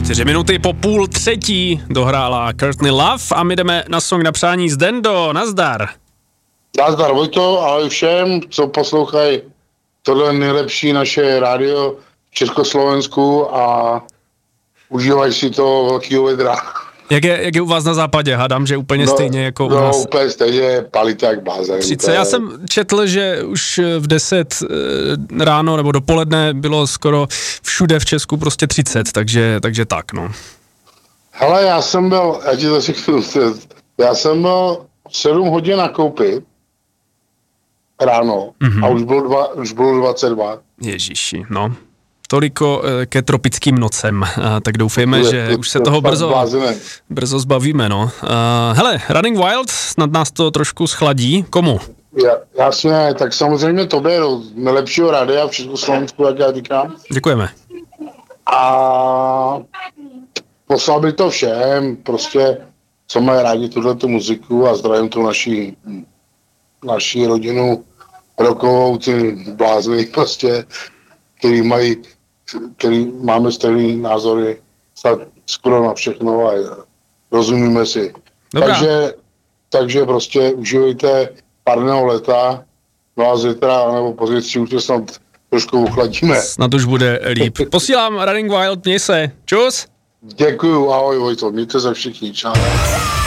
4 minuty po 2:30 dohrála Courtney Love a my jdeme na song na přání z Dendo. Nazdar. Nazdar Vojto, ale všem, co poslouchají tohle nejlepší naše rádio v Československu a užívají si to velkýho vedra. Jak je u vás na západě? Hádám, že úplně stejně jako u nás. No, úplně stejně, palita jak blázen. 30. Já jsem četl, že už v 10 ráno nebo dopoledne bylo skoro všude v Česku prostě 30, takže tak, no. Hele, já jsem byl 7 hodin nakoupit ráno a už bylo 22. Ježiši, no. Toliko ke tropickým nocem, tak doufejme, že už se toho brzo zbavíme, no. Hele, Running Wild, snad nás to trošku schladí. Komu? Jasně, tak samozřejmě tobě, nejlepšího rádia v Československu, jak já říkám. Děkujeme. A poslal bych to všem, prostě, co mají rádi tuhletu muziku a zdravím tu naší rodinu rokovou, ty blázny prostě, který máme stejný názory skoro na všechno a rozumíme si. Takže prostě užívejte párného leta, no a zítra nebo později už to snad trošku ochladíme. Snad už bude líp. Posílám Running Wild, měj se. Čus. Děkuju, ahoj Vojto, mějte se všichni, čau.